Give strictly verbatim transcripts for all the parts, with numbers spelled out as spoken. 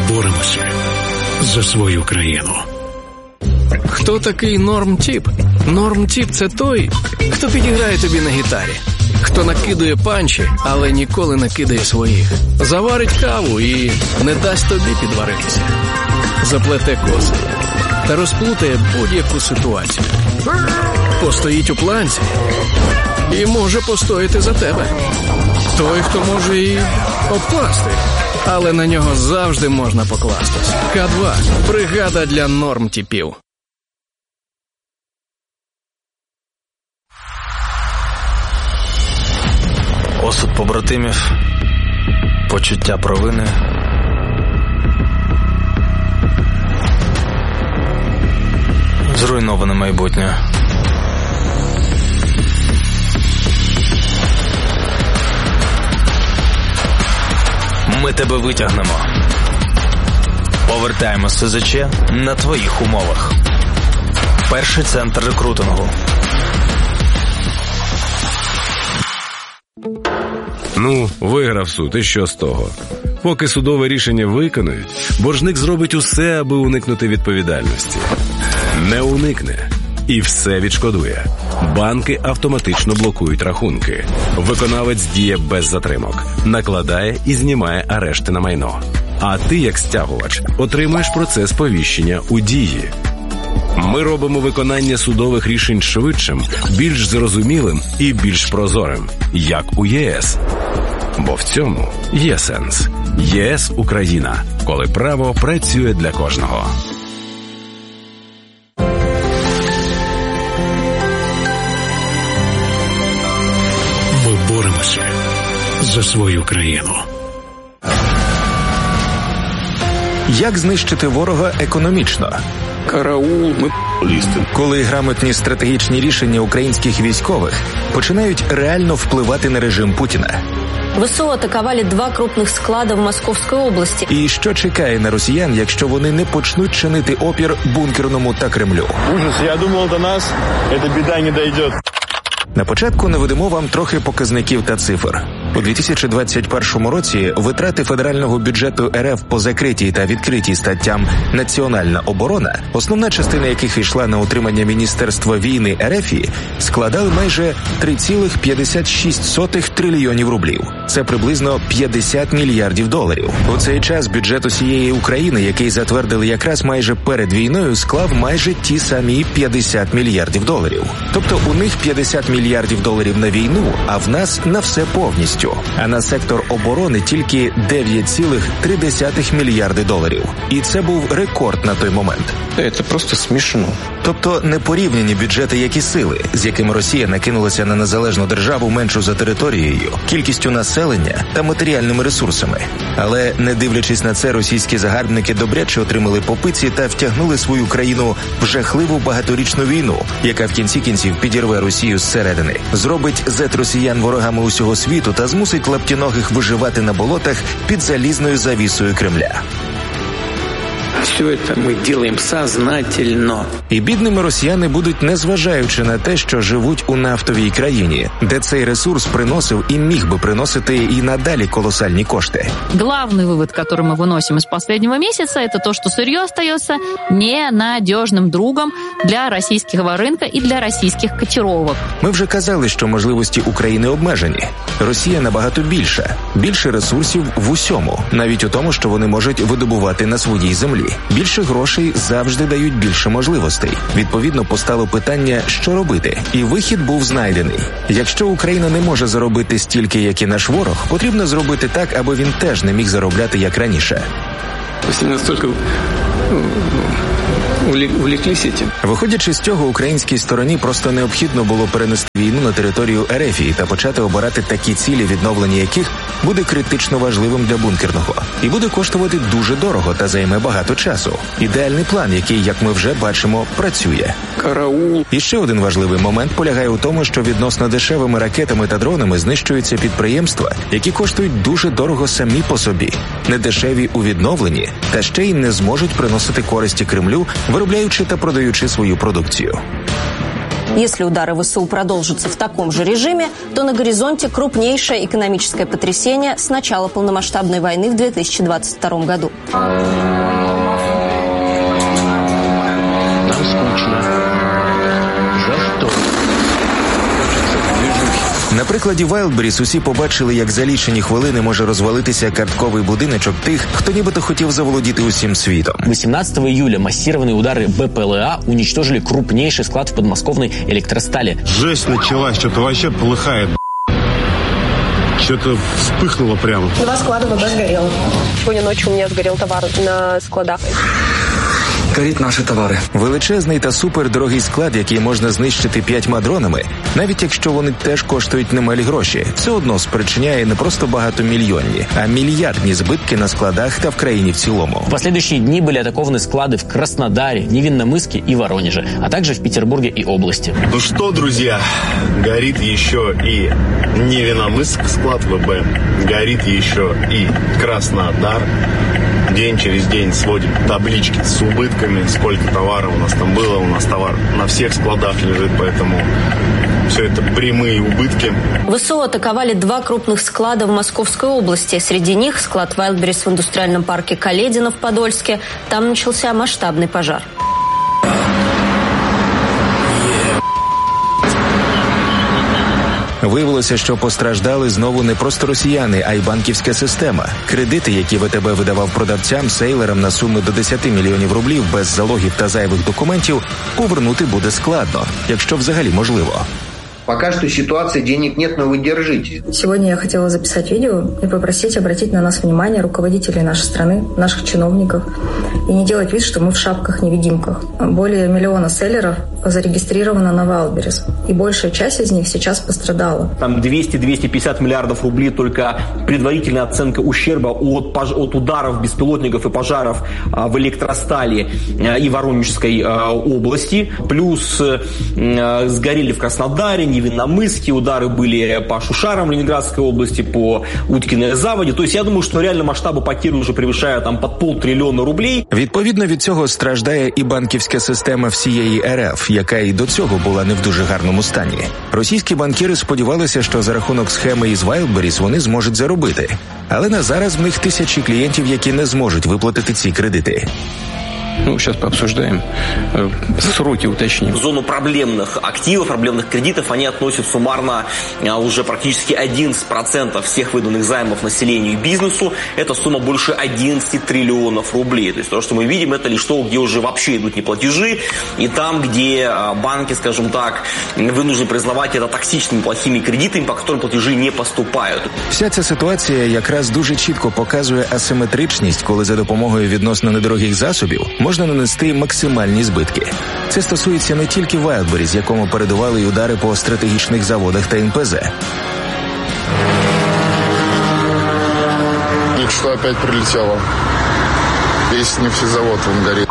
боремося за свою країну. Хто такий норм-тіп? Норм-тіп – це той, хто підіграє тобі на гітарі, хто накидує панчі, але ніколи не кидає своїх, заварить каву і не дасть тобі підваритися, заплете коси та розплутає будь-яку ситуацію, постоїть у планці і може постояти за тебе. Той, хто може і обкласти, але на нього завжди можна покластись. Ка два – бригада для норм-тіпів. Осуд побратимів, почуття провини, зруйноване майбутнє. Ми тебе витягнемо. Повертаємо С З Ч на твоїх умовах. Перший центр рекрутингу. Ну, виграв суд, і що з того? Поки судове рішення виконують, боржник зробить усе, аби уникнути відповідальності. Не уникне. І все відшкодує. Банки автоматично блокують рахунки. Виконавець діє без затримок. Накладає і знімає арешти на майно. А ти, як стягувач, отримаєш процес повіщення у дії. Ми робимо виконання судових рішень швидшим, більш зрозумілим і більш прозорим, як у Є С. Бо в цьому є сенс. Є С Україна, коли право працює для кожного. Ми боремося за свою країну. Як знищити ворога економічно? Караул, ми лісти. Коли грамотні стратегічні рішення українських військових починають реально впливати на режим Путіна. ВСУ атакували два крупних склади в Московській області. І що чекає на росіян, якщо вони не почнуть чинити опір бункерному та Кремлю? Ужас, я думав, до нас ця біда не дійде. На початку наведемо вам трохи показників та цифр. У дві тисячі двадцять першому році витрати федерального бюджету Р Ф по закритій та відкритій статтям «Національна оборона», основна частина яких йшла на утримання Міністерства війни Р Ф, складали майже три цілих п'ятдесят шість сотих трильйонів рублів. Це приблизно п'ятдесят мільярдів доларів. У цей час бюджет усієї України, який затвердили якраз майже перед війною, склав майже ті самі п'ятдесят мільярдів доларів. Тобто у них п'ятдесят мільярдів доларів на війну, а в нас на все повністю. А на сектор оборони тільки дев'ять цілих три десятих мільярди доларів. І це був рекорд на той момент. Це просто смішно. Тобто непорівняні бюджети, як і сили, з якими Росія накинулася на незалежну державу меншу за територією, кількістю населення та матеріальними ресурсами. Але, не дивлячись на це, російські загарбники добряче отримали по пиці та втягнули свою країну в жахливу багаторічну війну, яка в кінці кінців підірве Росію зсередини, зробить зет росіян ворогами усього світу та змусить лаптіногих виживати на болотах під залізною завісою Кремля. Все це ми робимо сознательно. І бідними росіяни будуть, незважаючи на те, що живуть у нафтовій країні, де цей ресурс приносив і міг би приносити і надалі колосальні кошти. Главный вывод, который мы выносим из последнего месяца, это то, что сырье остается ненадежным другом для российского рынка и для российских котировок. Ми вже казали, що можливості України обмежені. Росія набагато більша. Більше ресурсів в усьому, навіть у тому, що вони можуть видобувати на своїй землі. Більше грошей завжди дають більше можливостей. Відповідно, постало питання, що робити. І вихід був знайдений. Якщо Україна не може заробити стільки, як і наш ворог, потрібно зробити так, аби він теж не міг заробляти, як раніше. Всі настільки увлеклись этим. Виходячи з цього, українській стороні просто необхідно було перенести війну на територію Р Ф та почати обирати такі цілі, відновлення яких буде критично важливим для бункерного. І буде коштувати дуже дорого та займе багато часу. Ідеальний план, який, як ми вже бачимо, працює. Караул. І ще один важливий момент полягає у тому, що відносно дешевими ракетами та дронами знищуються підприємства, які коштують дуже дорого самі по собі, недешеві у відновленні, та ще й не зможуть приносити користі Кремлю, виробляючи та продаючи свою продукцію. Если удары ВСУ продолжатся в таком же режиме, то на горизонте крупнейшее экономическое потрясение с начала полномасштабной войны в две тысячи двадцать втором году. На прикладі Wildberries усі побачили, як за лічені хвилини може розвалитися картковий будиночок тих, хто нібито хотів заволодіти усім світом. восемнадцатого июля массированные удары БПЛА уничтожили крупнейший склад в подмосковной электростали. Жесть началась, что-то вообще полыхает. Что-то вспыхнуло прямо. Два склада ВБ сгорело. Сегодня ночью у меня сгорел товар на складах. Горіть наші товари. Величезний та супердорогий склад, який можна знищити п'ятьма дронами, навіть якщо вони теж коштують немалі гроші, все одно спричиняє не просто багатомільйонні, а мільярдні збитки на складах та в країні в цілому. В последующие дни были атакованы склады в Краснодаре, Невинномысске и Воронеже, а также в Петербурге и области. Ну что, друзья, горит еще и Невинномысск, склад ВБ, горит еще и Краснодар. День через день сводим таблички с убытками, сколько товара у нас там было, у нас товар на всех складах лежит, поэтому все это прямые убытки. ВСУ атаковали два крупных склада в Московской области. Среди них склад Wildberries в индустриальном парке Каледино в Подольске. Там начался масштабный пожар. Виявилося, що постраждали знову не просто росіяни, а й банківська система. Кредити, які ВТБ видавав продавцям, сейлерам на суми до десять мільйонів рублів без залогів та зайвих документів, повернути буде складно, якщо взагалі можливо. Пока что ситуация, денег нет, но вы держите. Сегодня я хотела записать видео и попросить обратить на нас внимание руководителей нашей страны, наших чиновников, и не делать вид, что мы в шапках-невидимках. Более миллиона селлеров зарегистрировано на Wildberries, и большая часть из них сейчас пострадала. Там двести - двести пятьдесят миллиардов рублей только предварительная оценка ущерба от, от ударов беспилотников и пожаров в Электростали и Воронежской области. Плюс сгорели в Краснодаре, Невинномысске, удары были по Шушарам Ленинградской области, по Уткиной заводе. То есть я думаю, что реально масштабы потерь уже превышают там под полтриллиона рублей. Відповідно від цього страждає і банківська система всієї РФ, яка і до цього була не в дуже гарному стані. Російські банкіри сподівалися, що за рахунок схеми із Wildberries вони зможуть заробити. Але на зараз в них тисячі клієнтів, які не зможуть виплатити ці кредити. Ну, сейчас пообсуждаем. Сроки уточним. В зону проблемных активов, проблемных кредитов они относят суммарно уже практически одиннадцать процентов всех выданных займов населению и бизнесу. Это сумма больше одиннадцать триллионов рублей. То есть то, что мы видим, это лишь то, где уже вообще идут неплатежи. И там, где банки, скажем так, вынуждены признавать это токсичными, плохими кредитами, по которым платежи не поступают. Вся ця ситуація якраз дуже чітко показує асиметричність, коли за допомогою відносно недорогих засобів можна нанести максимальні збитки. Це стосується не тільки Wildberries, якому передували й удари по стратегічних заводах та ен пе зет. И что опять прилетело? Весь нефтезавод вон горит.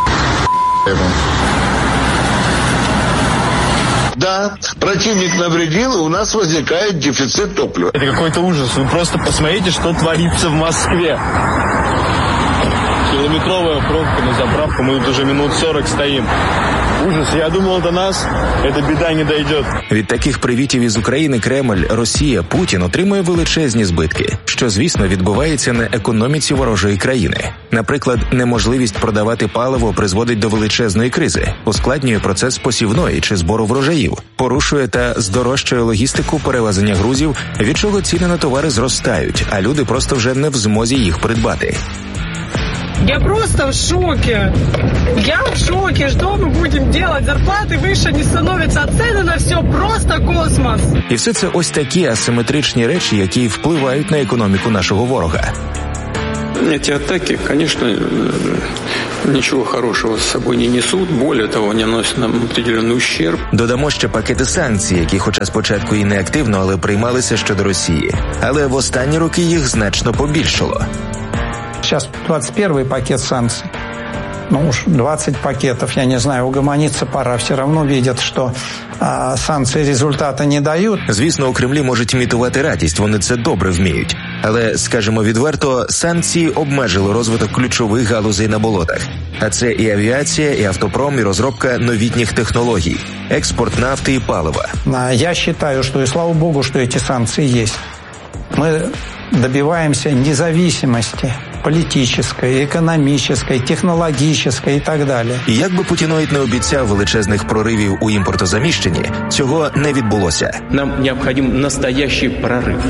Да, противник навредил, и у нас возникает дефицит топлива. Это какой-то ужас. Вы просто посмотрите, что творится в Москве. Километровая пробка на заправку, мы тут уже минут сорок стоим. Ужас, я думал, до нас эта біда не дойде. Від таких привітів із України Кремль, Росія, Путін отримує величезні збитки, що, звісно, відбувається на економіці ворожої країни. Наприклад, неможливість продавати паливо призводить до величезної кризи, ускладнює процес посівної чи збору врожаїв, порушує та здорожчує логістику перевезення грузів, від чого ціни на товари зростають, а люди просто вже не в змозі їх придбати. Я просто в шоке. Я в шоке. Что мы будем делать? Зарплаты выше не становятся, а цены на все просто космос. І все це ось такі асиметричні речі, які впливають на економіку нашого ворога. Эти атаки, конечно, ничего хорошего с собой не несут. Более того, они наносят нам определенный ущерб. Додамо ще пакети санкцій, які хоча спочатку і не активно, але приймалися щодо Росії. Але в останні роки їх значно побільшало. Сейчас двадцать первый пакет санкций. Ну уж двадцать пакетов, я не знаю, угомониться пора. Все равно видят, що а, санкції результату не дають. Звісно, у Кремлі можуть імітувати радість, вони це добре вміють. Але, скажімо відверто, санкції обмежили розвиток ключових галузей на болотах. А це і авіація, і автопром, і розробка новітніх технологій, експорт нафти і палива. Я считаю, что и слава богу, что эти санкции есть. Мы добиваемся независимости політичної, економічної, технологічної і так далі. І як би Путіноїд не обіцяв величезних проривів у імпортозаміщенні, цього не відбулося. Нам необхідний настоящий прорив.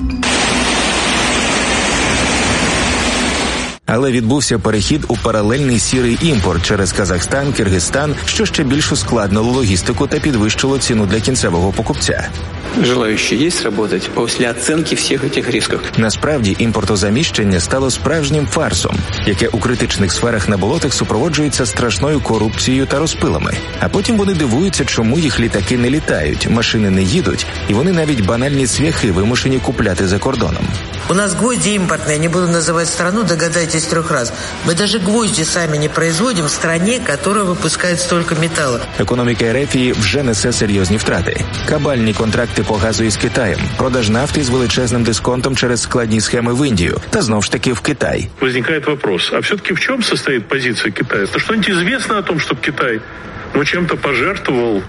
Але відбувся перехід у паралельний сірий імпорт через Казахстан, Киргизстан, що ще більш ускладнило логістику та підвищило ціну для кінцевого покупця. Желаючі є працювати після оцінки всіх цих ризиків. Насправді, імпортозаміщення стало справжнім фарсом, яке у критичних сферах на болотах супроводжується страшною корупцією та розпилами. А потім вони дивуються, чому їх літаки не літають, машини не їдуть, і вони навіть банальні цвяхи вимушені купляти за кордоном. У нас гвозди импортные, не буду называть страну, догадайтесь трех раз. Мы даже гвозди сами не производим в стране, которая выпускает столько металла. Економіка Ерефії вже несе серйозні втрати. Кабальні контракти по газу із Китаєм, продаж нафти з величезним дисконтом через складні схеми в Індію та знов ж таки в Китай. Возникает вопрос, а все-таки в чем состоит позиция Китая? То что-нибудь известно о том, что Китай ну, чем-то пожертвовал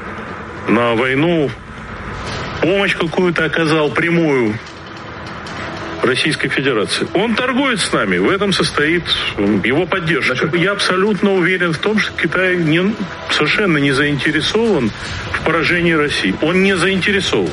на войну, помощь какую-то оказал прямую Российской Федерации. Он торгует с нами, в этом состоит его поддержка. Я абсолютно уверен в том, что Китай не, совершенно не заинтересован в поражении России. Он не заинтересован.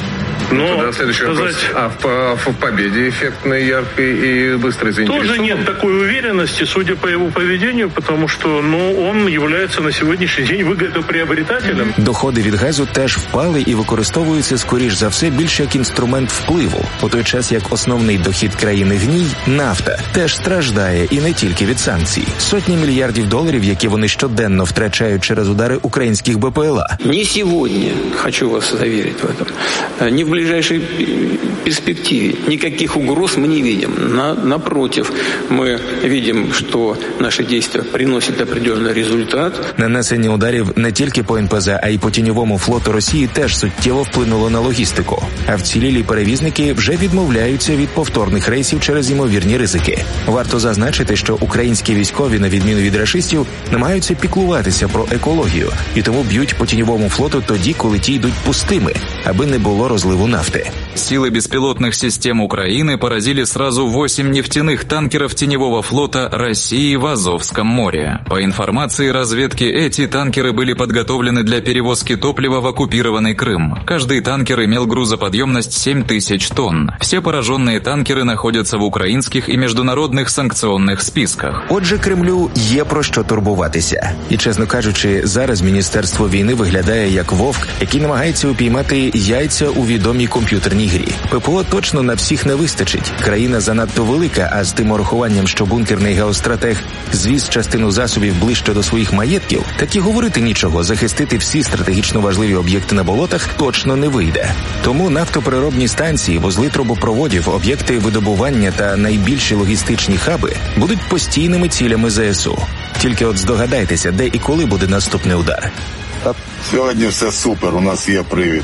Но Тогда следующий сказать, вопрос. А в, в победе эффектной, яркой и быстрой заинтересован? Тоже нет такой уверенности, судя по его поведению, потому что ну, он является на сьогоднішній день вигодоприобретателем. Доходи від газу теж впали і використовуються, скоріш за все, більше як інструмент впливу. У той час, як основний дохід країни гній, нафта, теж страждає і не тільки від санкцій. Сотні мільярдів доларів, які вони щоденно втрачають через удари українських БПЛА. Не сьогодні, хочу вас завірити в этом, не в ближайшей перспективе никаких угроз мы не видим. На, напротив, мы видим, что наши действия приносят определенный результат. Нанесення ударів не тільки по ен пе зет, а й по тіньовому флоту Росії теж суттєво вплинуло на логістику. А вцілілі перевізники вже відмовляються від повторних рейсів через ймовірні ризики. Варто зазначити, що українські військові, на відміну від рашистів, намагаються піклуватися про екологію і тому б'ють по тіньовому флоту тоді, коли ті йдуть пустими, аби не було розливу нафты. Силы беспилотных систем Украины поразили сразу восемь нефтяных танкеров теневого флота России в Азовском море. По информации разведки, эти танкеры были подготовлены для перевозки топлива в оккупированный Крым. Каждый танкер имел грузоподъемность семь тысяч тонн. Все пораженные танкеры находятся в українських і міжнародних санкціонних списках. Отже, Кремлю є про що турбуватися. І, чесно кажучи, зараз Міністерство війни виглядає як вовк, який намагається упіймати яйця у відомій комп'ютерній грі. ППО точно на всіх не вистачить. Країна занадто велика, а з тим урахуванням, що бункерний геостратег звіз частину засобів ближче до своїх маєтків, так і говорити нічого, захистити всі стратегічно важливі об'єкти на болотах точно не вийде. Тому нафтопереробні станції, вузли трубопроводів, об'єкти видобування та найбільші логістичні хаби будуть постійними цілями зе ес у. Тільки от здогадайтеся, де і коли буде наступний удар. Сьогодні все супер, у нас є привід.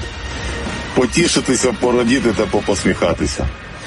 Потішитися, порадіти та попосміхатися.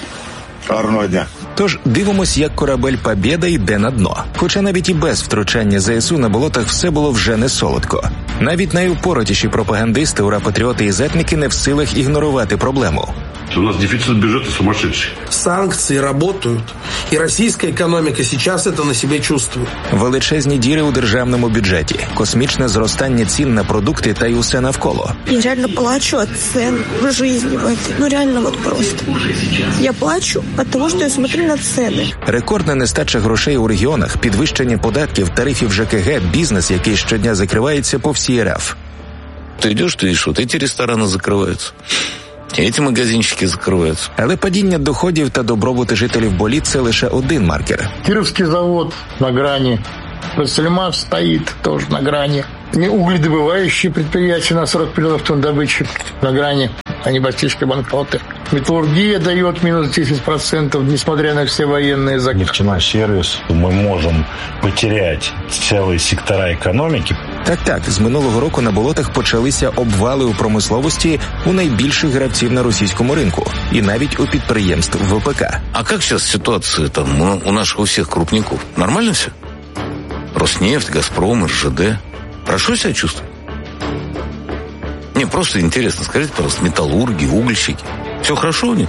Гарного дня. Тож дивимось, як корабель «Побєда» йде на дно. Хоча навіть і без втручання зе ес у на болотах все було вже не солодко. Навіть найупоротіші пропагандисти, ура-патріоти і зетники не в силах ігнорувати проблему. У нас дефицит бюджета сумасшедший. Санкции работают, и российская экономика сейчас это на себе чувствует. Величезні діри у державному бюджеті, космічне зростання цін на продукти та й усе навколо. Я реально плачу от цен в жизни в этой. Ну реально вот просто. Я плачу от того, что я смотрю на цены. Рекордна нестача грошей у регіонах, підвищення податків, тарифів же ке ге, бізнес, який щодня закривається по всій ер еф. Ти йдеш, ти йшов, ці ресторани закриваються. Ці магазинчики закриваються. Але падіння доходів та добробути жителів боліт – це лише один маркер. Кировский завод на грани. Сальмаш стоит тоже на грани. Угледобывающие предприятия на сорок миллионов тонн добычи на грани. они батюшки банкроты. Металлургия дает минус десять процентов, несмотря на все военные заказы. Нефтяной сервис, мы можем потерять целые сектора економіки. Так-так, з минулого року на болотах почалися обвали у промисловості у найбільших гравців на російському ринку і навіть у підприємств ВПК. А как сейчас ситуация там у наших у всех крупников? Нормально все? Роснефть, Газпром, РЖД. Хорошо себя чувствуют? Мне просто интересно, скажите, пожалуйста, металлурги, угольщики. Все хорошо у них?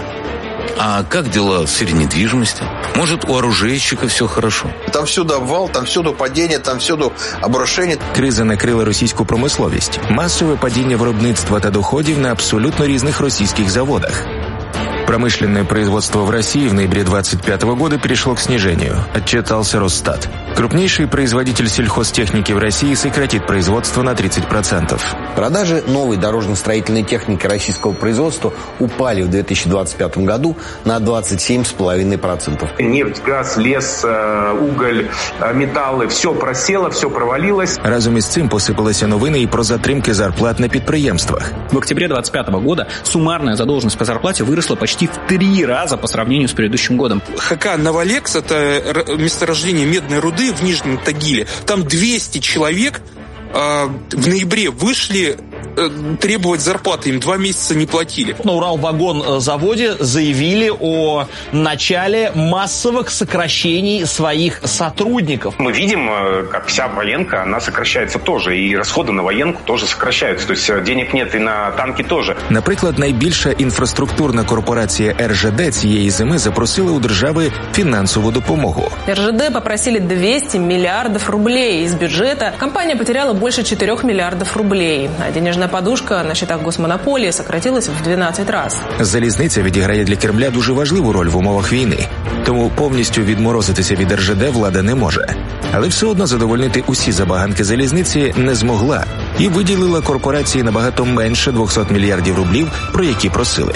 А как дела в сфере недвижимости? Может, у оружейщика все хорошо? Там всюду обвал, там всюду падіння, там всюду обрушення. Криза накрила російську промисловість. Масове падіння виробництва та доходів на абсолютно різних російских заводах. Промышленное производство в России в ноябре двадцать пятого года перешло к снижению, отчитался Росстат. Крупнейший производитель сельхозтехники в России сократит производство на тридцать процентов. Продажи новой дорожно-строительной техники российского производства упали в две тысячи двадцать пятом году на двадцать семь целых пять десятых процента. Нефть, газ, лес, уголь, металлы – все просело, все провалилось. Разом із цим посипалися новини і про затримки зарплат на підприємствах. В октябре двадцать пятого года суммарная задолженность по зарплате выросла почти в три раза по сравнению с предыдущим годом. ХК «Новолекс» – это месторождение медной руды в Нижнем Тагиле. Там двести человек э, в ноябре вышли э, требовать зарплаты. Им два месяца не платили. На Уралвагонзаводе заявили о начале массовых сокращений своих сотрудников. Мы видим, как вся военка, она сокращается тоже. И расходы на военку тоже сокращаются. То есть денег нет и на танки тоже. Наприклад, найбільша інфраструктурна корпорація РЖД цієї зими запросила у держави фінансову допомогу. РЖД попросили двести миллиардов рублей из бюджета. Компания потеряла больше четырех миллиардов рублей. А денежная подушка на счетах госмонополии сократилась в дванадцять раз. Залізниця відіграє для Кремля дуже важливу роль в умовах війни. Тому повністю відморозитися від РЖД влада не може. Але все одно задовольнити усі забаганки залізниці не змогла і виділила корпорації набагато менше двухсот мільярдів рублів, про які просили.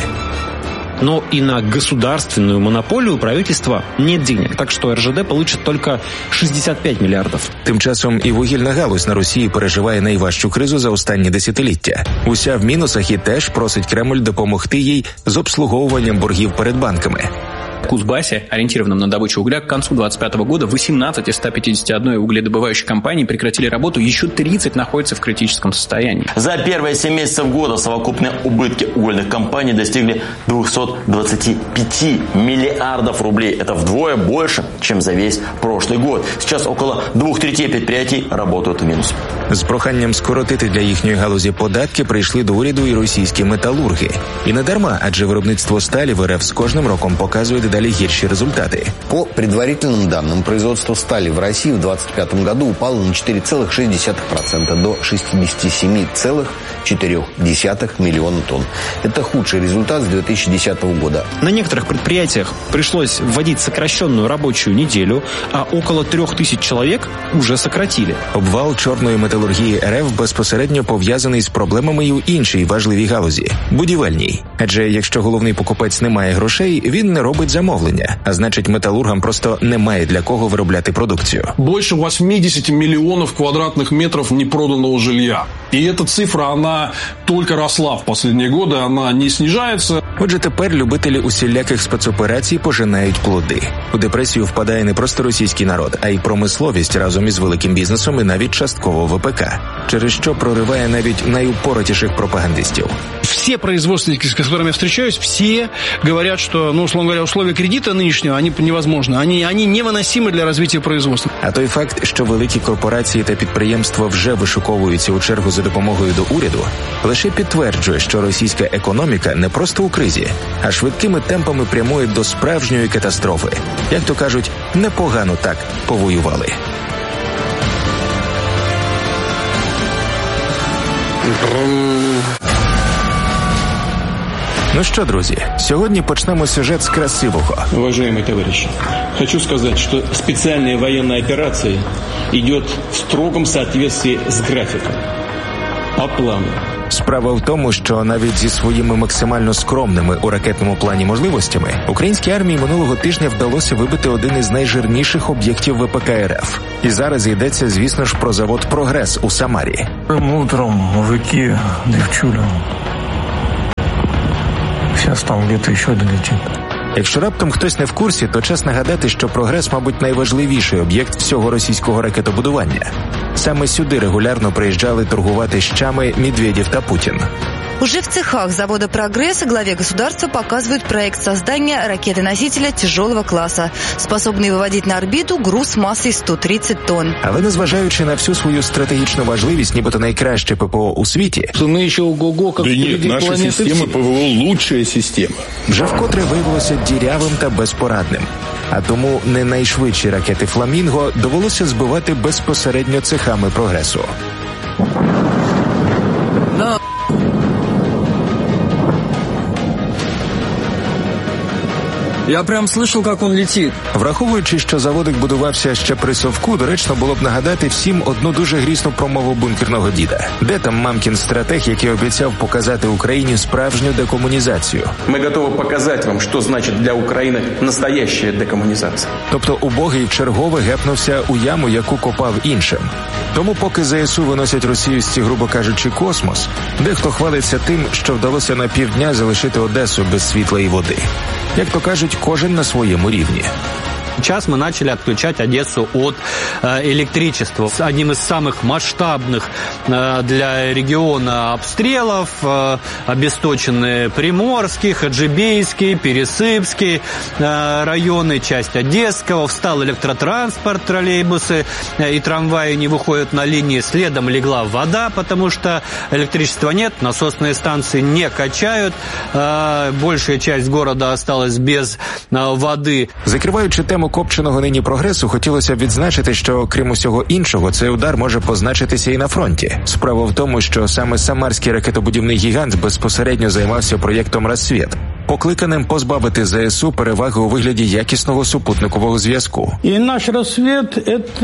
Но и на государственную монополию правительства нет денег, так что РЖД получит только шестьдесят пять миллиардов. Тим часом і вугільна галузь на Росії переживає найважчу кризу за останні десятиліття. Уся в мінусах і теж просить Кремль допомогти їй з обслуговуванням боргів перед банками. В Кузбассе, ориентированном на добычу угля, к концу двадцать пятого года восемнадцать из ста пятидесяти одной угледобывающих компаний прекратили работу, еще тридцать находятся в критическом состоянии. За первые семь месяцев года совокупные убытки угольных компаний достигли двухсот двадцати пяти миллиардов рублей. Это вдвое больше, чем за весь прошлый год. Сейчас около двух третей предприятий работают в минус. З проханням скоротити для їхньої галузі податки прийшли до уряду і російські металурги. І не дарма, адже виробництво сталі в РФ з кожним роком показує дедалі гірші результати. По предварительным данным, производство стали в России в двадцать пятом году упало на четыре целых шесть десятых процента до шестидесяти семи целых четырёх десятых миллиона тонн. Это худший результат с две тысячи десятого года. На некоторых предприятиях пришлось вводить сокращенную рабочую неделю, а около трех тысяч человек уже сократили. Обвал чорної металургії РФ безпосередньо пов'язаний з проблемами і у іншій важливій галузі – будівельній. Адже якщо головний покупець не має грошей, він не робить замовлення, а значить металургам просто немає для кого виробляти продукцію. Больше восемьдесят миллионов квадратных метров непроданного жилья. И эта цифра, она только росла в последние годы, она не снижается. Отже, тепер любителі усіляких спецоперацій пожинають плоди. У депресію впадає не просто російський народ, а й промисловість разом із великим бізнесом і навіть частково ВПК, через що прориває навіть найупоротіших пропагандистів. Все производственники, с которыми я встречаюсь, все говорят, что, ну, условно говоря, условия кредита нынешнего, они невозможны. Они, они невыносимы для развития производства. А той факт, що великі корпорації та підприємства вже вишуковуються у чергу за допомогою до уряду, лише підтверджує, що російська економіка не просто у кризі, а швидкими темпами прямує до справжньої катастрофи. Як то кажуть, непогано так повоювали. Ну що, друзі, сьогодні почнемо сюжет з красивого. Уважаемые товарищи, хочу сказать, что специальная военная операция идет в строгом соответствии с графиком, по плану. Справа в тому, що навіть зі своїми максимально скромними у ракетному плані можливостями українській армії минулого тижня вдалося вибити один із найжирніших об'єктів ВПК РФ. І зараз йдеться, звісно ж, про завод «Прогрес» у Самарі. Утром, мужики, девчуля, Сейчас там где-то еще долетит. Якщо раптом хтось не в курсі, то час нагадати, що «Прогрес», мабуть, найважливіший об'єкт всього російського ракетобудування. Саме сюди регулярно приїжджали торгувати щами Медведєв та Путін. Уже в цехах завода «Прогресс» главе государства показывают проект создания ракеты-носителя тяжелого класса, способный выводить на орбиту груз массой сто тридцать тонн. Але незважаючи на всю свою стратегічну важливість, нібито найкраще ППО у світі, Что мы еще ого-го, как Да нет, наша система ПВО лучшая система. вже вкотре виявилося дірявим та безпорадним. А тому не найшвидші ракети «Фламінго» довелося збивати безпосередньо цехами «Прогресу». Я прям слышал, как он летит. Враховуючи, що заводик будувався ще при Совку, доречно було б нагадати всім одну дуже грісну промову бункерного діда. Де там мамкін стратег, який обіцяв показати Україні справжню декомунізацію? Ми готові показати вам, що значить для України настояща декомунізація. Тобто убогий вчергове гепнувся у яму, яку копав іншим. Тому поки ЗСУ виносять російські, грубо кажучи, космос, дехто хвалиться тим, що вдалося на півдня залишити Одесу без світла і води. Як то кажуть, кожен на своєму рівні. Сейчас мы начали отключать Одессу от э, электричества. Одним из самых масштабных э, для региона обстрелов э, обесточены Приморский, Хаджибейский, Пересыпский э, районы, часть Одесского. Встал электротранспорт, троллейбусы э, и трамваи не выходят на линии. Следом легла вода, потому что электричества нет, насосные станции не качают. Э, большая часть города осталась без э, воды. Закриваючи тему копченого нині прогресу, хотілося б відзначити, що, крім усього іншого, цей удар може позначитися і на фронті. Справа в тому, що саме самарський ракетобудівний гігант безпосередньо займався проєктом «Рассвет», покликаним позбавити ЗСУ переваги у вигляді якісного супутникового зв'язку. И наш «Рассвет» — это,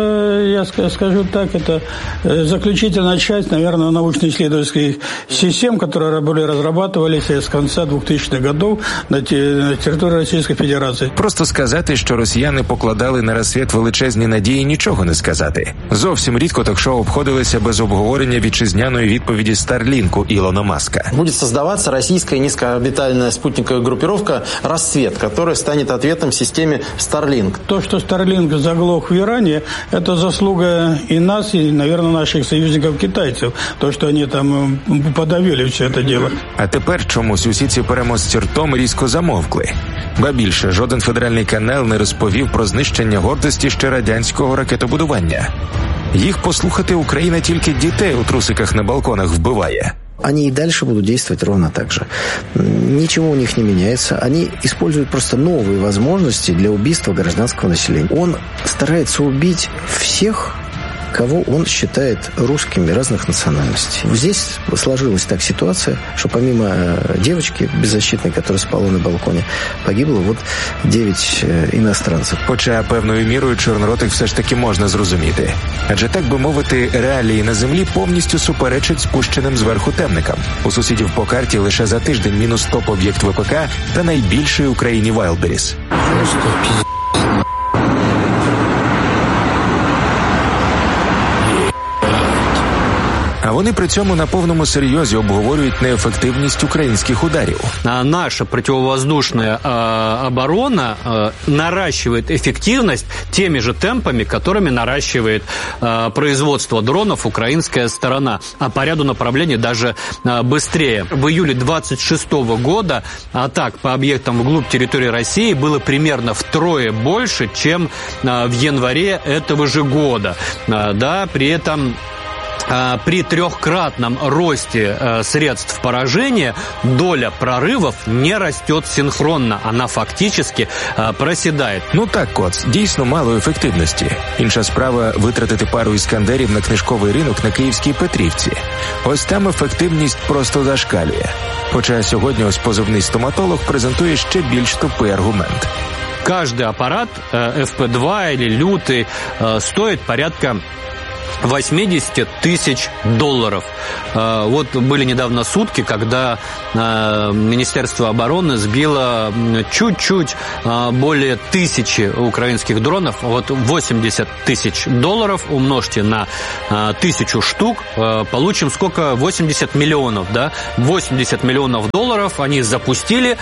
я скажу так, это заключительная часть, наверное, научно-исследовательских систем, которые были разрабатывались с конца двухтысячных годов на территории Российской Федерации. Просто сказати, що росіяни покладали на «Рассвет» величезні надії, нічого не сказати. Зовсім рідко ток-шоу обходилися без обговорення вітчизняної відповіді Старлінку Ілона Маска. Будет создаваться российская низкоорбитальная спутниковая группировка «Рассвет», которая станет ответом системе Starlink. То, что Starlink заглох в Иране, это заслуга и нас, и, наверное, наших союзников-китайцев. То, что они там подавили все это дело. А тепер чомусь усі ці переможці ртом різко замовкли. Ба більше, жоден федеральний канал не розповів про знищення гордості ще радянського ракетобудування. Їх послухати Україна тільки дітей у трусиках на балконах вбиває. Они и дальше будут действовать ровно так же. Ничего у них не меняется. Они используют просто новые возможности для убийства гражданского населения. Он старается убить всех, кого он считает русскими разных национальностей. Здесь сложилась так ситуация, что помимо э, девочки беззащитной, которая спала на балконе, погибло вот дев'ять э, іностранців. Хоча певною мірою чорноротих все ж таки можна зрозуміти. Адже, так би мовити, реалії на землі повністю суперечать спущеним зверху темникам. У сусідів по карті лише за тиждень мінус топ-об'єкт ВПК та найбільший в Україні Wildberries. А вони при цьому на повному серйозі обговорюють неефективність українських ударів. Наша противовоздушная э, оборона э, наращивает эффективность теми же темпами, которыми наращивает э, производство дронов украинская сторона, а по ряду направлений даже э, быстрее. В июле двадцать шестого года атак по объектам вглубь территории России было примерно втрое больше, чем э, в январе этого же года. Э, да, при этом при трехкратном росте э, средств поражения доля прорывов не растет синхронно, она фактически э, проседает. Ну так, Коц, дійсно мало ефективності. Інша справа – витратити пару іскандерів на книжковий ринок на Київській Петрівці. Ось там ефективність просто зашкалює. Хоча сьогодні ось позивний стоматолог презентує ще більш тупий аргумент. Каждый аппарат э, эф пэ два или лютый э, стоит порядка восемьдесят тысяч долларов. Вот были недавно сутки, когда Министерство обороны сбило чуть-чуть более тысячи украинских дронов. Вот восемьдесят тысяч долларов умножьте на тысячу штук, получим сколько? восемьдесят миллионов, да? восемьдесят миллионов долларов они запустили,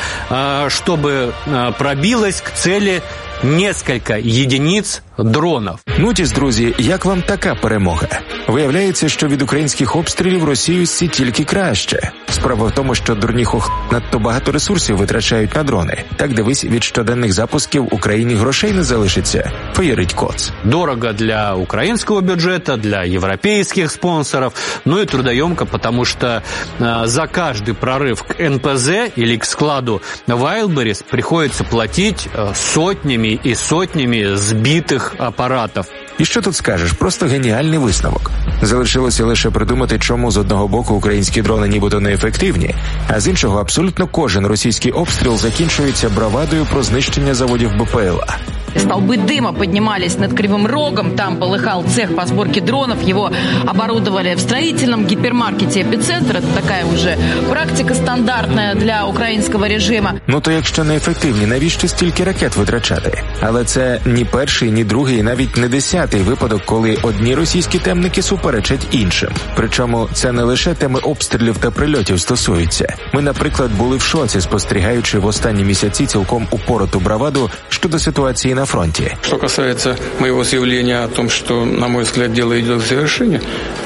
чтобы пробилось к цели несколько единиць дронів. Ну, ті, друзі, як вам така перемога? Виявляється, що від українських обстрілів Росію сі тільки краще. Справа в тому, що дурні хох надто багато ресурсів витрачають на дрони. Так, дивись, від щоденних запусків Україні грошей не залишиться. Феєрить коц. Дорого для украинского бюджета, для европейских спонсоров, ну и трудоемко, потому что э, за каждый прорыв к эн пэ зэ или к складу Wildberries приходится платить э, сотнями и сотнями збитих апаратів. І що тут скажеш? Просто геніальний висновок. Залишилося лише придумати, чому з одного боку українські дрони нібито неефективні, а з іншого абсолютно кожен російський обстріл закінчується бравадою про знищення заводів бе пе ел а. Столбы дыма поднимались над Кривым Рогом, там полыхал цех по сборке дронов, его оборудовали в строительном гипермаркете «Эпицентр». Это такая уже практика стандартная для українського режиму. Ну то якщо неефективні, навіщо стільки ракет витрачати? Але це ні перший, ні другий, навіть не десятий випадок, коли одні російські темники суперечать іншим. Причому це не лише теми обстрілів та прильотів стосується. Ми, наприклад, були в шоці, спостерігаючи в останні місяці цілком упороту браваду щодо ситуації на фронте. Что касается моего заявления о том, что, на мой взгляд, дело идет к завершению,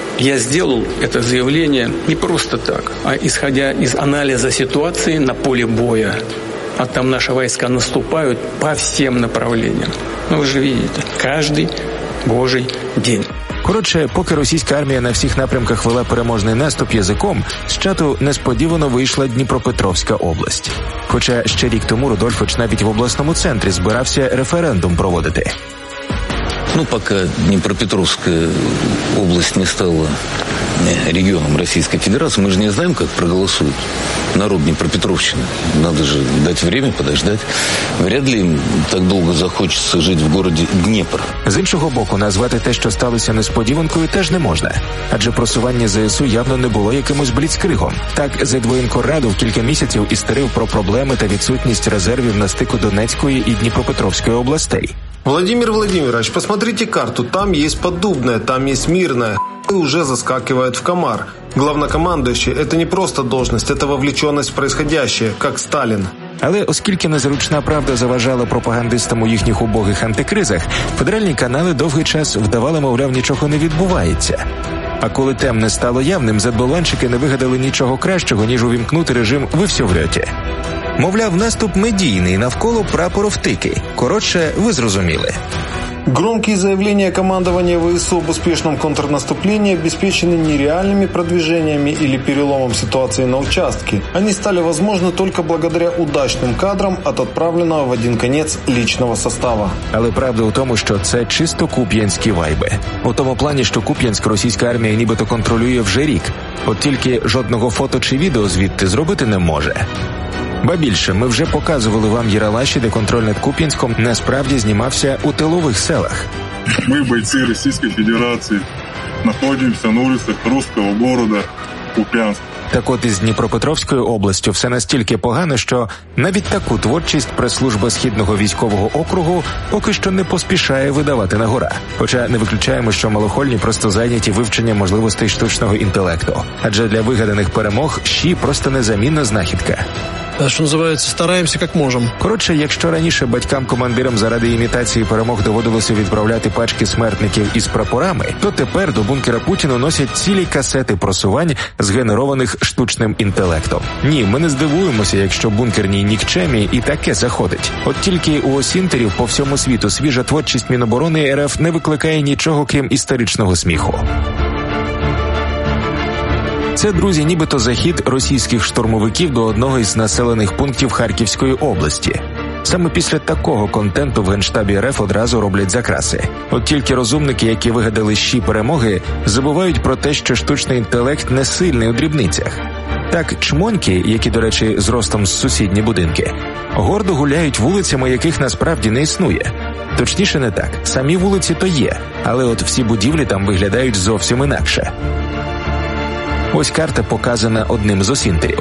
я сделал это заявление не просто так, а исходя из анализа ситуации на поле боя. А там наши войска наступают по всем направлениям. Ну, вы же видите, каждый божий день. Коротше, поки російська армія на всіх напрямках вела переможний наступ язиком, з чату несподівано вийшла Дніпропетровська область. Хоча ще рік тому Рудольфович навіть в обласному центрі збирався референдум проводити. Ну, пока Днепропетровская область не стала регионом Российской Федерации, мы же не знаем, как проголосует народ Днепропетровщины. Надо же дать время, подождать. Вряд ли им так долго захочется жить в городе Днепр. З іншого боку, назвати те, що сталося несподіванкою, теж не можна. Адже просування зе ес у явно не було якимось бліцкригом. Так, Зедвоєнкорраду в кілька місяців істерив про проблеми та відсутність резервів на стику Донецької і Дніпропетровської областей. Владимир Владимирович, посмотрите карту. Там есть Поддубная, там есть Мирная. И уже заскакивает в комар. Главнокомандующий – это не просто должность, это вовлеченность в происходящее, как Сталин. Але оскільки незручна правда заважала пропагандистам у їхніх убогих антикризах, федеральні канали довгий час вдавали, мовляв, нічого не відбувається. А коли темне стало явним, задболанщики не вигадали нічого кращого, ніж увімкнути режим «ви все врете». Мовляв, наступ медійний, навколо прапоровтики. Коротше, ви зрозуміли. Громкие заявления командования вэ эс у об успешном контрнаступлении обеспечены нереальными продвижениями или переломом ситуации на участке. Они стали возможны только благодаря удачным кадрам от отправленного в один конец личного состава. Але правда у тому, що це чисто куп'янські вайби. У тому плані, що Куп'янськ російська армія нібито контролює вже рік. От тільки жодного фото чи відео звідти зробити не може. Ба більше, ми вже показували вам Єралаші, де контроль над Куп'янськом насправді знімався у тилових селах. Ми, бойці Російської Федерації, знаходимося на вулицях руського города Куп'янськ. Так от із Дніпропетровською областю все настільки погано, що навіть таку творчість прес-служба Східного військового округу поки що не поспішає видавати на гора. Хоча не виключаємо, що малохольні просто зайняті вивченням можливостей штучного інтелекту. Адже для вигаданих перемог ЩІ просто незамінна знахідка. Що називається, стараємося як можемо. Коротше, якщо раніше батькам-командирам заради імітації перемог доводилося відправляти пачки смертників із прапорами, то тепер до бункера Путіна носять цілі касети просувань, згенерованих штучним інтелектом. Ні, ми не здивуємося, якщо бункерній нікчемі і таке заходить. От тільки у осінтерів по всьому світу свіжа творчість Міноборони РФ не викликає нічого, крім історичного сміху. Це, друзі, нібито захід російських штурмовиків до одного із населених пунктів Харківської області. Саме після такого контенту в Генштабі РФ одразу роблять закраси. От тільки розумники, які вигадали щі перемоги, забувають про те, що штучний інтелект не сильний у дрібницях. Так, чмоньки, які, до речі, зростом з сусідні будинки, гордо гуляють вулицями, яких насправді не існує. Точніше, не так. Самі вулиці то є, але от всі будівлі там виглядають зовсім інакше. Ось карта показана одним з осінтерів.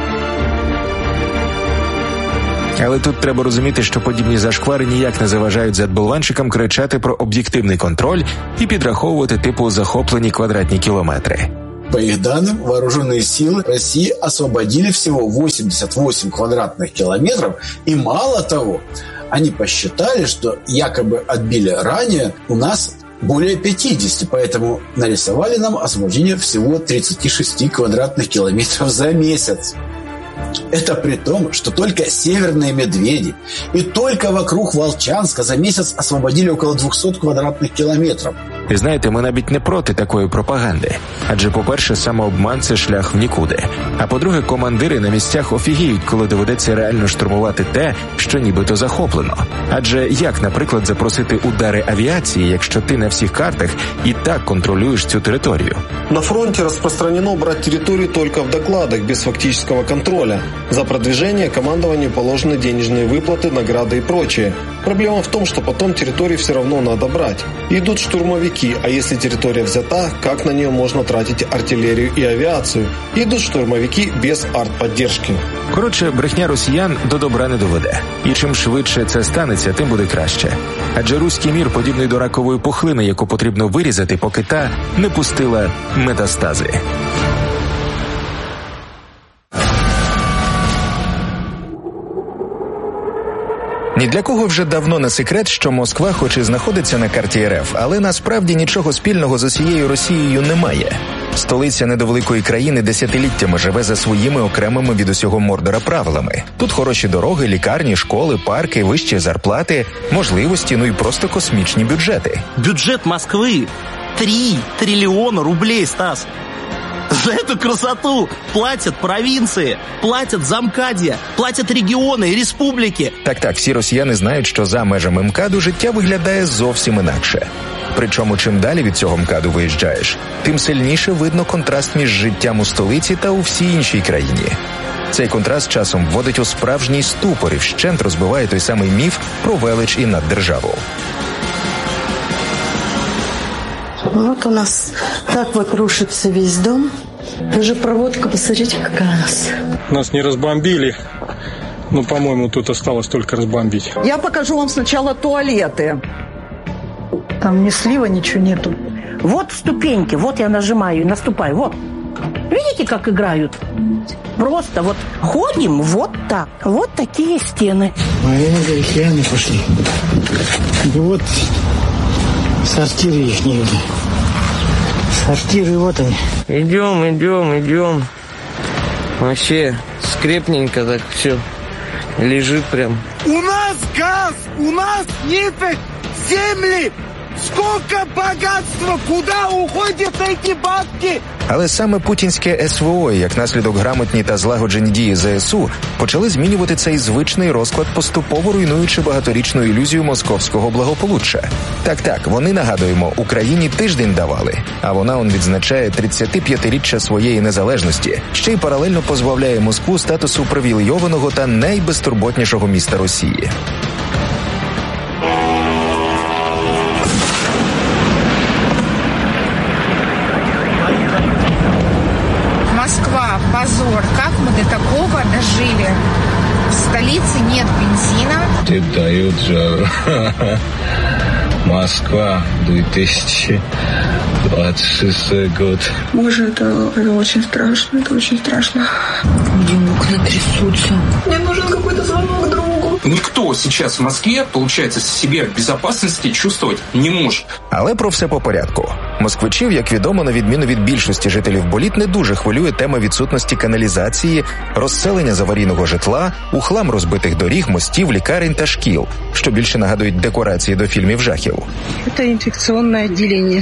Але тут треба розуміти, що подібні зашквари ніяк не заважають задболванчикам кричати про об'єктивний контроль і підраховувати типу захоплені квадратні кілометри. По их данным, вооруженные силы России освободили всего восемьдесят восемь квадратных километров, и мало того, они посчитали, что якобы отбили ранее у нас более пятидесяти, поэтому нарисовали нам освобождение всего тридцати шести квадратных километров за месяц. Это при том, что только северные медведи и только вокруг Волчанска за месяц освободили около двухсот квадратных километров. І знаєте, ми навіть не проти такої пропаганди. Адже, по-перше, самообман – це шлях в нікуди. А по-друге, командири на місцях офігіють, коли доведеться реально штурмувати те, що нібито захоплено. Адже як, наприклад, запросити удари авіації, якщо ти на всіх картах і так контролюєш цю територію? На фронте распространено брать территорию только в докладах, без фактического контроля. За продвижение командованию положены денежные выплаты, награды и прочее. Проблема в том, что потом территории все равно надо брать. Идут штурмовики, а если территория взята, как на нее можно тратить артиллерию и авиацию? Идут штурмовики без артподдержки. Коротше, брехня росіян до добра не доведе. І чим швидше це станеться, тим буде краще. Адже руський мір подібний до ракової пухлини, яку потрібно вирізати, поки та не пустила метастази. Ні для кого вже давно не секрет, що Москва хоч і знаходиться на карті РФ, але насправді нічого спільного з усією Росією немає. Столиця недовеликої країни десятиліттями живе за своїми окремими від усього Мордора правилами. Тут хороші дороги, лікарні, школи, парки, вищі зарплати, можливості, ну і просто космічні бюджети. Бюджет Москвы – три триллиона рублей, Стас. За эту красоту платят провинции, платят замкадья, платят регіони і республіки. Так-так, всі росіяни знають, що за межами МКАДу життя виглядає зовсім інакше. Причому чим далі від цього МКАДу виїжджаєш, тим сильніше видно контраст між життям у столиці та у всій іншій країні. Цей контраст часом вводить у справжній ступор і вщент розбиває той самий міф про велич і наддержаву. Вот у нас так вот рушится весь дом. Даже проводка, посмотрите, какая у нас. Нас не разбомбили. Ну, по-моему, тут осталось только разбомбить. Я покажу вам сначала туалеты. Там ни слива, ничего нету. Вот ступеньки, вот я нажимаю и наступаю. Вот. Видите, как играют? Просто вот ходим вот так. Вот такие стены. Мои океаны пошли. Вот сортиры их не видно. Сортиры, вот они. Идем, идем, идем. Вообще скрепненько так все лежит прям. У нас газ, у нас нефть, земли. Сколько богатства, куда уходят эти бабки? Але саме путінське СВО, як наслідок грамотні та злагоджені дії ЗСУ, почали змінювати цей звичний розклад, поступово руйнуючи багаторічну ілюзію московського благополуччя. Так-так, вони, нагадуємо, Україні тиждень давали, а вона он відзначає тридцятип'ятиріччя своєї незалежності, ще й паралельно позбавляє Москву статусу привілейованого та найбезтурботнішого міста Росії. Москва, позор. Как мы до такого дожили? В столице нет бензина. Ты дают жару. Москва, две тысячи двадцать шестой год. Боже, это, это очень страшно, это очень страшно. Блин, окна трясутся. Мне нужен какой-то звонок другу. Никто сейчас в Москве, получается, себе в безопасности чувствовать не може. Але про все по порядку. Москвичів, як відомо, на відміну від більшості жителів боліт, не дуже хвилює тема відсутності каналізації, розселення з аварійного житла, ухлам розбитих доріг, мостів, лікарень та шкіл, що більше нагадують декорації до фільмів жахів. Это инфекционное отделение.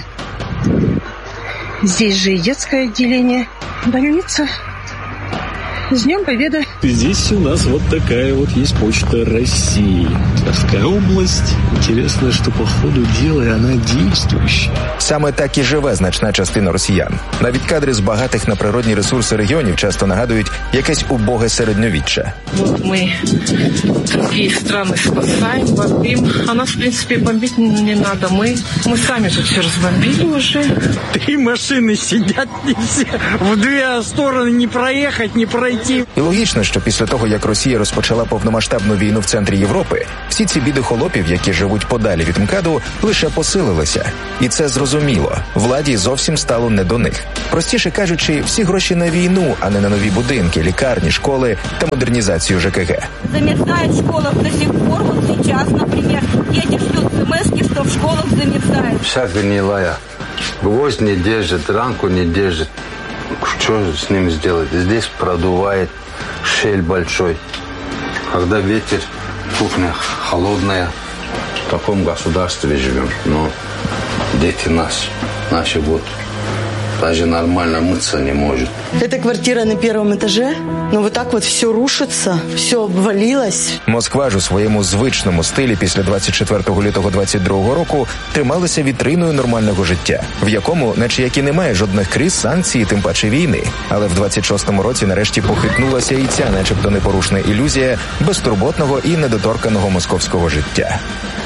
Здесь же и детское отделение. Больница. С Днем Победы. Здесь у нас вот такая вот есть почта России. Московская область. Интересно, что по ходу дела она действующая. Саме так і живе значна частина росіян. Навіть кадри з багатих на природні ресурси регіонів часто нагадують якесь убоге середньовіччя. Вот мы другие страны спасаем, бомбим. А нас, в принципе, бомбить не надо. Мы, мы сами же все разбомбили уже. Три машины сидят, не все. В две стороны не проехать, не пройти. І логічно, що після того, як Росія розпочала повномасштабну війну в центрі Європи, всі ці біди холопів, які живуть подалі від МКАДу, лише посилилися. І це зрозуміло. Владі зовсім стало не до них. Простіше кажучи, всі гроші на війну, а не на нові будинки, лікарні, школи та модернізацію ЖКГ. Замерзает в школах до сих пор. Вот сейчас, например, дети ждут смс-ки, что в школах замерзает. Вся гнилая. Гвоздь не держит, рамку не держит. Что с ним сделать? Здесь продувает, щель большой. Когда ветер, кухня холодная, в таком государстве живем. Но дети наши, наши вот даже нормально мыться не может. Эта квартира на первом этаже, но вот так вот все рушится, все обвалилось. Москва ж у своєму звичному стилі після двадцять четвертого лютого двадцять другого року трималася вітриною нормального життя, в якому, наче як і немає жодних криз, санкцій, тим паче війни. Але в двадцять шостому році нарешті похитнулася і ця начебто непорушна ілюзія безтурботного і недоторканого московського життя.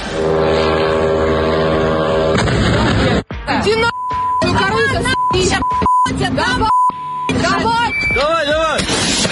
Давай, давай!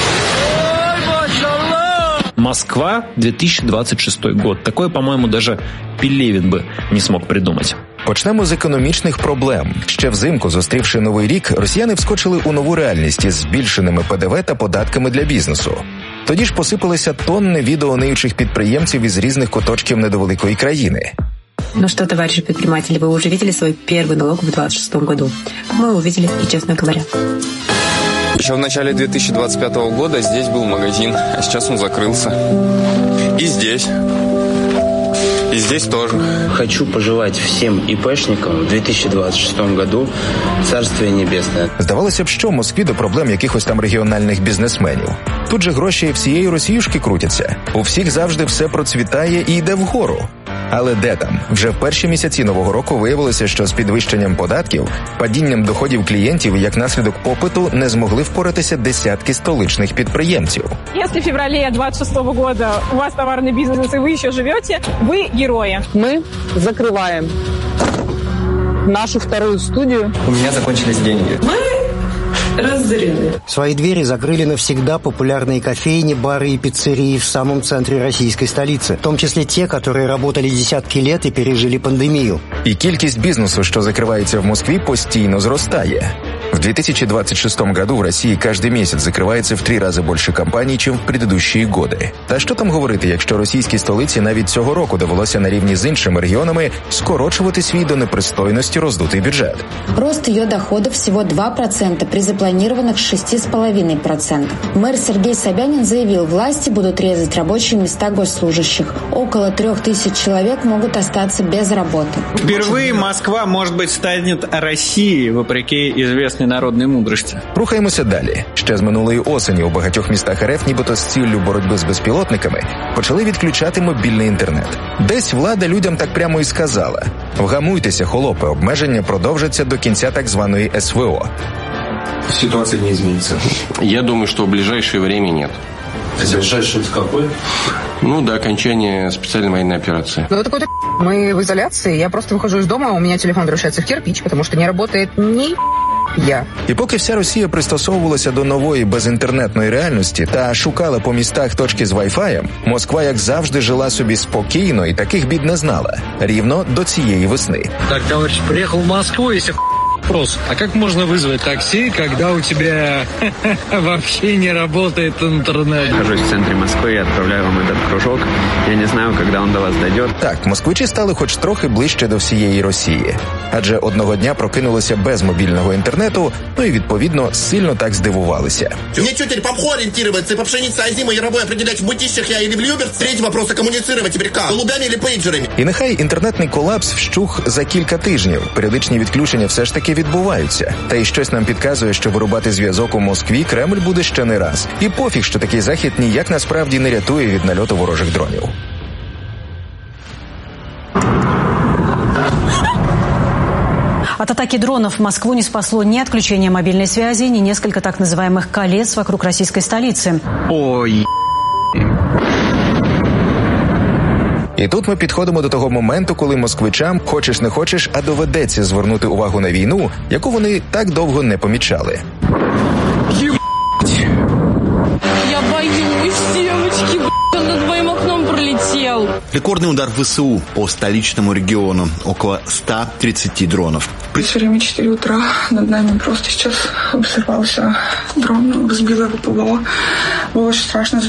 Москва, две тысячи двадцать шестой год. Такое, по-моему, даже Пелевин би не смог придумати. Почнемо з економічних проблем. Ще взимку, зустрівши Новий рік, росіяни вскочили у нову реальність із збільшеними ПДВ та податками для бізнесу. Тоді ж посипалися тонни відео ниючих підприємців із різних куточків недовеликої країни. Ну что, товарищи предприниматели, вы уже видели свой первый налог в двадцать шестом году? Мы увидели, и честно говоря. Еще в начале две тысячи двадцать пятого года здесь был магазин, а сейчас он закрылся. И здесь. И здесь тоже. Хочу пожелать всем ИПшникам в две тысячи двадцать шестом году Царствие Небесное. Здавалося б, що в Москві до проблем якихось там регіональних бізнесменів. Тут же гроші всієї Росіюшки крутяться. У всіх завжди все процвітає і йде вгору. Але де там? Вже в перші місяці нового року виявилося, що з підвищенням податків, падінням доходів клієнтів і як наслідок попиту не змогли впоратися десятки столичних підприємців. Якщо в феврале двадцать шестого года у вас товарный бизнес и вы еще живете, вы герои. Мы закрываем нашу вторую студию. У меня закончились деньги. Мы разорены. Свои двери закрыли навсегда популярные кофейни, бары и пиццерии в самом центре российской столицы, в том числе те, которые работали десятки лет и пережили пандемию. І кількість бізнесу, що закривається в Москві, постійно зростає. В две тысячи двадцать шестом году в России каждый месяц закрывается в три рази більше компаній, чим в предыдущие годи. Та що там говорити, якщо російській столиці навіть цього року довелося на рівні з іншими регіонами скорочувати свій до непристойності роздутий бюджет. Рост ее доходов всего два процента при запланированных шесть целых пять десятых процента. Мэр Сергей Собянин заявил, власти будут резать рабочие места госслужащих. Около трех тысяч человек могут остаться без работы. Впервые Москва, может быть, станет Россией, вопреки известной народної мудрості. Рухаємося далі. Ще з минулої осені у багатьох містах РФ, нібито з ціллю боротьби з безпілотниками, почали відключати мобільний інтернет. Десь влада людям так прямо і сказала: вгамуйтеся, холопи, обмеження продовжаться до кінця так званої ес ве о. Ситуация не изменится. Я думаю, что в ближайшее время нет. Ближайшее это какое? Ну, до окончания специальной военной операции. Ну, это какой-то мы в изоляции. Я просто выхожу из дома, у меня телефон превращается в кирпич, потому что не работает ни я. І поки вся Росія пристосовувалася до нової безінтернетної реальності та шукала по містах точки з вайфаєм, Москва, як завжди, жила собі спокійно і таких бід не знала. Рівно до цієї весни. Так, товарищ, приехал в Москву, если вопрос, а как можно вызвать такси, когда у тебя вообще не работает интернет? Нахожусь в центре Москвы и отправляю вам этот кружок. Я не знаю, когда он до вас дойдет. Так, москвичі стали хоч трохи ближче до всієї Росії. Адже одного дня прокинулися без мобільного інтернету, ну і, відповідно, сильно так здивувалися. Мне что, теперь по мху ориентироваться и по пшенице озимой яровой определять, в Бытищах я или в Люберце? Третий вопрос, а коммуницировать теперь как? Голубями или пейджерами? І нехай інтернетний колапс вщух за кілька тижнів. Періодичні відключення все ж таки відбуваються. Та й щось нам підказує, що вирубати зв'язок у Москві Кремль буде ще не раз. І пофіг, що такий захід ніяк насправді не рятує від нальоту ворожих дронів. От атаки дронов Москву не спасло ни отключение мобильной связи, ни несколько так называемых колец вокруг российской столицы. Ой. І тут ми підходимо до того моменту, коли москвичам, хочеш не хочеш, а доведеться звернути увагу на війну, яку вони так довго не помічали. Я боюсь, девочки, он над моим окном пролетел. Рекордный удар ВСУ по столичному региону. Около ста тридцати дронов. Все время четыре утра над нами просто сейчас взорвался дрон, сбил его ПВО. Было очень страшно.